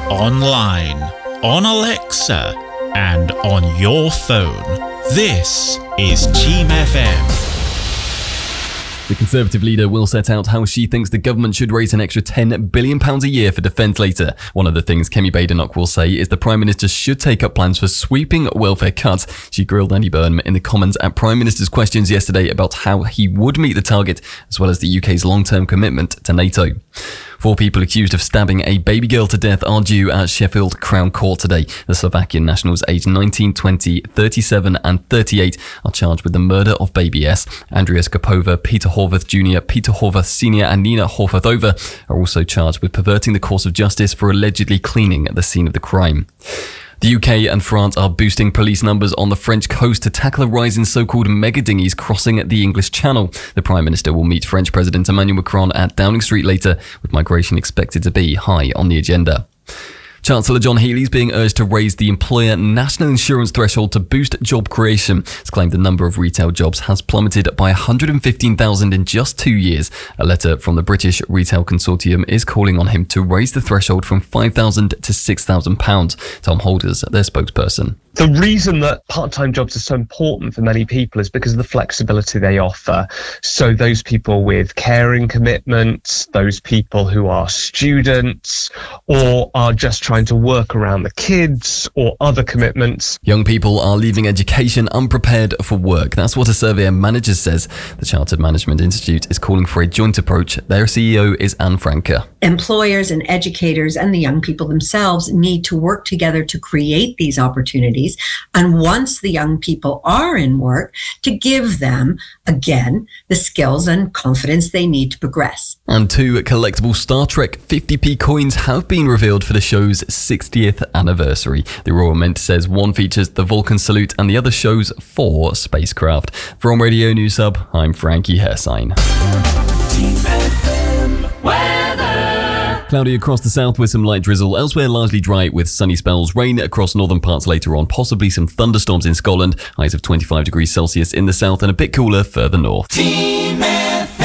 online, on Alexa, and on your phone. This is Team FM. The Conservative leader will set out how she thinks the government should raise an extra £10 billion a year for defence later. One of the things Kemi Badenoch will say is the Prime Minister should take up plans for sweeping welfare cuts. She grilled Andy Burnham in the Commons at Prime Minister's questions yesterday about how he would meet the target, as well as the UK's long-term commitment to NATO. 4 people accused of stabbing a baby girl to death are due at Sheffield Crown Court today. The Slovakian nationals aged 19, 20, 37 and 38 are charged with the murder of baby S. Andrea Skopova, Peter Horvath Jr., Peter Horvath Sr. and Nina Horvathova are also charged with perverting the course of justice for allegedly cleaning the scene of the crime. The UK and France are boosting police numbers on the French coast to tackle a rise in so-called mega dinghies crossing the English Channel. The Prime Minister will meet French President Emmanuel Macron at Downing Street later, with migration expected to be high on the agenda. Chancellor John Healey is being urged to raise the employer national insurance threshold to boost job creation. It's claimed the number of retail jobs has plummeted by 115,000 in just 2 years. A letter from the British Retail Consortium is calling on him to raise the threshold from £5,000 to £6,000. Tom Holders, their spokesperson. The reason that part-time jobs are so important for many people is because of the flexibility they offer. So those people with caring commitments, those people who are students or are just trying to work around the kids or other commitments. Young people are leaving education unprepared for work. That's what a survey of managers says. The Chartered Management Institute is calling for a joint approach. Their CEO is Anne Franker. Employers and educators and the young people themselves need to work together to create these opportunities. And once the young people are in work, to give them, again, the skills and confidence they need to progress. And 2 collectible Star Trek 50p coins have been revealed for the show's 60th anniversary. The Royal Mint says one features the Vulcan salute and the other shows 4 spacecraft. From Radio News Hub, I'm Frankie Hersign. Cloudy across the south with some light drizzle. Elsewhere, largely dry with sunny spells. Rain across northern parts later on. Possibly some thunderstorms in Scotland. Highs of 25 degrees Celsius in the south and a bit cooler further north. Team FM.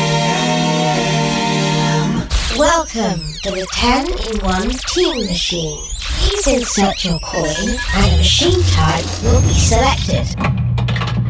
Welcome to the 10-in-1 Team Machine. Please insert your coin and a machine type will be selected.